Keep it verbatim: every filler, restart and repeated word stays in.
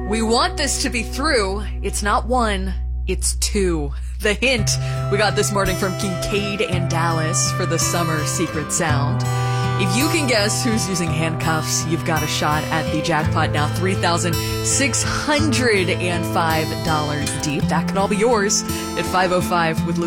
We want this to be through. It's not one, it's two. The hint we got this morning from Kincaid and Dallas for the summer secret sound. If you can guess who's using handcuffs, you've got a shot at the jackpot now, three thousand six hundred five dollars deep. That can all be yours at five oh five with Luke.